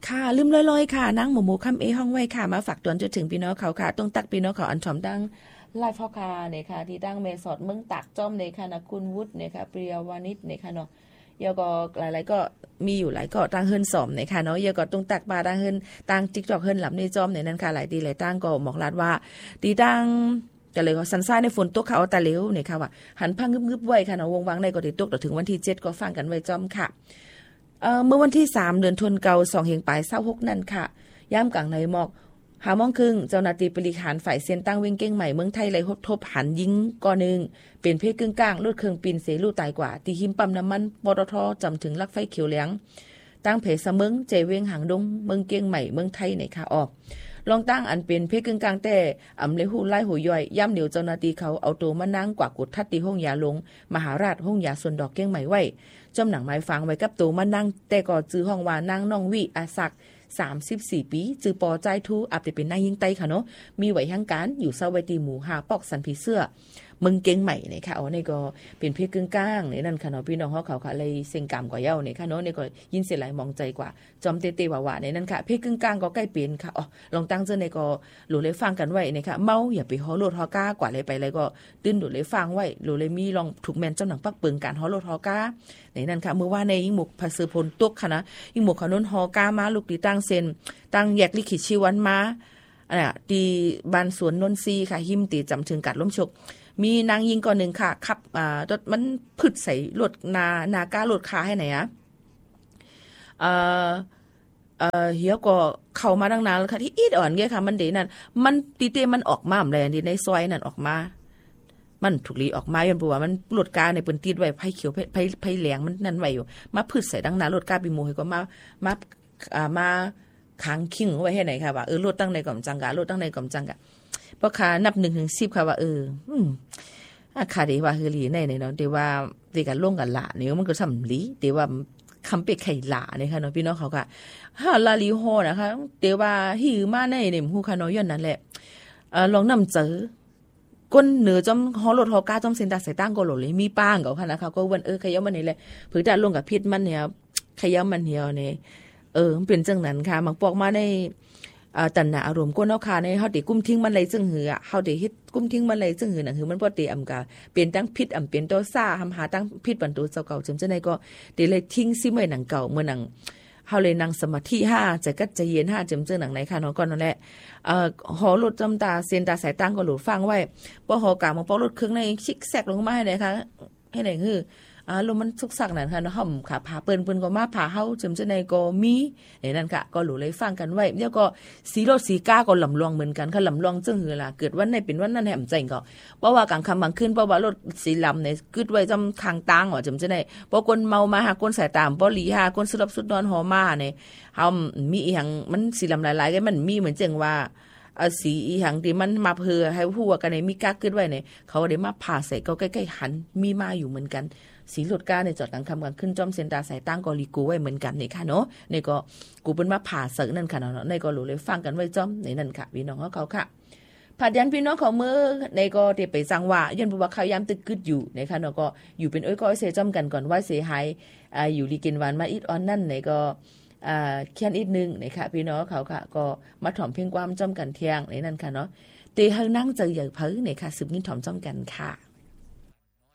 ค่ะลืมลอยๆค่ะนั่งหมูคำห้องไว้ค่ะมาฝากตวนจนถึงพี่น้องเขาค่ะต้องตักพี่น้องเขาอันชอมดังไล่พ่อคาเนี่ยค่ะที่ตั้งเมสอดเมืองตักจ้อมเนี่ยค่ะนะคุณวุฒิเนี่ยค่ะเปรียววานิชเนี่ยค่ะเนาะยก็หลายๆก็มีอยู่หลายก็ตั้งเฮิรนสอมเนี่ยค่ะเนาะยก็ต้องตักปลาตั้งเฮิรนตั้งติ๊กจอกเฮิรนหลับในจอมเนี่ยนั่นค่ะหลายตีหลายตั้งก็หมอกลาดว่าตีตั้งก็เลยก็สันซ่าในฝนตกเขาตาเหลวเนี่ยค่ะว่าหันพังงึบๆไว้ค่ะเนาะวงวังในก็ติดตกถึงวันที่7ก็ฟังกันไว้จอมค่ะเมื่อวันที่3เดือนธันวาคม2เฮงปลาย26นั่นค่ะย่ามกลางในหมอก5 โมงครึ่งเจ้าหน้าที่บริหารฝ่ายเส้นตั้งเว้งเก้งใหม่เมืองไทยเลยทบหันยิงก่อนึงเป็นเพศกึ่งกลางลดเครื่องปินเสลูตายกว่าตีหิมปั๊มน้ำมันปตทจำถึงลักไฟเขียวเหลืองตั้งเพจเสมึงเจเวงหางดงเมืองเก้งใหม่เมืองไทยในค่ะออกลองตั้งอันเป็นเพศกึ่งกลางแต่อำเลหูไล่หูย่อยย่ำเหนียวเจ้าหน้าที่เขาเอาตัวมานั่งกว่ากดทัดตีห้องยาลงมหาราชห้องยาส่วนดอกเก้งใหม่ไว้จำหนังไม้ฟังไว้กับตัวมานั่งแต่ก็จื้อห้องว่านั่งน้องวิอาศัก34 ปีจือปอใจทูอับจะเป็นนายยิงไตค่ะเนาะมีไหวหังการอยู่เศร้าไว้ตีหมูหาปอกสันผีเสื้อมึงเก่งใหม่เนี่ยค่ะนี่ก็เป็นเพศกึ่งกลางเนี่ยนั่นค่ะเนาะพี่น้องเขาค่ะเลยเซ็งกามกว่าเย้าเนี่ยค่ะเนาะนี่ก็ยินเสียหลายมองใจกว่าจอมเตๆว่าๆเนี่ยนั่นค่ะเพศกึ่งกลางก็ใกล้เป็นค่ะลองตั้งเจอในก็หลูเลยฟังกันไว้เนี่ยค่ะเมาอย่าไปฮอโลดฮอก้ากว่าเลยไปเลยก็ตื้นหลูเลยฟังไว้หลูเลยมีลองถูกแมนเจ้าหนังปักเปิงการฮอโลดฮอก้าในนั่นค่ะเมื่อว่าในยิ่งหมกภาษาพลตกค่ะนะยิ่งหมกขนุนฮอก้ามาลูกตีตั้งเซนตั้งแยกลิขิตชีวันมาตีบ้านสวนนนทรีค่ะหิมตีจำถึงกัดล้มฉกมีนางยิงก่อนหนึ่งค่ะขับรถมันผึดใส่รถนาก้ารถคาให้ไหนอะเฮียก็เข้ามาตั้งนานแล้วค่ะที่อีดอ่อนเงี้ยค่ะมันเดนั่นมันตีเตมันออกมาอะไรในซอยนั่นออกมามันถูกลีออกมาย้อนบัวมันรถกาในปืนตีดไว้ไผ่เขียวไผ่แหลงมันนั่นไว้อยู่มาผึดใส่ดังนารถกาปีโมให้ก็มาค้างคิงไว้ให้ไหนค่ะว่ารถตั้งในก่อมจังกะรถตั้งในก่อมจังกะเพราะค่ะนับ1 ถึง 10ค่ะว่าค่ะดีว่าคือหลีในเนาะแต่ว่าตีกันลงกันละเนี่ยมันก็สำลีแต่ว่าคำเป็กไข่หลาเนี่ยค่ะเนาะพี่น้องเขาค่ะฮาลาลีโฮนะคะแต่ว่าหิวมาในเนี่ยฮู้ค่ะเนาะย้อนนั่นแหละลองนำเจอก้นเหนือจอมฮอรถฮอก้าจอมเซ็นตาใส่ตั้งก็หลเลยมีป้างก็ค่ะนะคะก็วันขยำมันนี่แหละผือจะลงกับพิษมันเนี่ยขยำมันเหี่ยวเนี่ยมันเป็นจังนั้นค่ะมักปอกมาในตันหนาอารมณ์ก้นเฮาค่ะในเฮาติกุ้มทิ้งมันเลยจึงหือเฮาติเฮ็ดกุ้มทิ้งมันเลยจึงหือนั่นคือมันบ่ติอำกาเปลี่ยนตั้งพิษเปลี่ยนตัวซ่าหาตั้งพิษบรรทุเจ้าเก่าจำจังได๋ก็ติเลยทิ้งซิไว้หนังเก่าเมื่อหนังเฮาเลยนั่งสมาธิ5ใจกัดใจเย็น5จำจังหนังไหนค่ะเนาะก่อนนั่นแหละหอรถจำตาเส้นตาสายตั้งก็หลุดฟังไว้บ่หอกามาปอรถเครื่องในชิกแซกลงมาให้ได้ค่ะให้ได้คือลมมันสุกสักนั่นค่ะเนาะห่มค่ะผาเปิ้นก็มาผาเฮาจำจังได๋ก็มีนั่นค่ะก็หลุเลยฟังกันไว้แล้วก็สีรถสีก้าก็ลำลองเหมือนกันค่ะลำลองจังหือล่ะเกิดวันไหนเป็นวันนั้นแหมใจก็เพราะว่ากลางค่ำกลางคืนเพราะว่ารถสีลำเนี่ยกึดไว้จำคางตางจำจังได๋เพราะคนเมามาหาคนสายตามบ่หลีหาคนสุรับสุดนอนหอมาเนี่ยเฮามีอีหยังมันสีลำหลายๆก็มันมีเหมือนจังว่าสีอีหยังที่มันมาเพื่อให้ฮู้ว่ากันมีกล้าขึ้นไว้เนี่ยเขาได้มาผ่าใส่ก็ใกล้ๆหันมีมาอยู่เหมือนกันสีรถก้าในจอดกลางค่ำกลางคืนจอมเซ็นตาสายตั้งก็ลีกูไว้เหมือนกันนี่ค่ะเนาะนี่ก็กูเป็นมาผ่าเสนั่นค่ะเนาะในก็รู้เลยฟังกันไว้จอมในนั่นค่ะพี่น้องเขาค่ะผัดยันพี่น้องเขาเมื่อในก็ได้ไปสังว่ายันบุว่าเขายามตึกกึดอยู่นะคะเนาะก็อยู่เป็นก็เสจอมกันก่อนว่าเสียหายอยู่ลีกินหวานมาอีดออนนั่นในก็เขียนอีกนึงนะคะพี่น้องเขาค่ะก็มาถ่อมเพียงความจอมกันเที่ยงในนั่นค่ะเนาะตีเฮานั่งเจอใหญ่เพิ่นในค่ะสืบนินถ่อมจอมกันค่ะ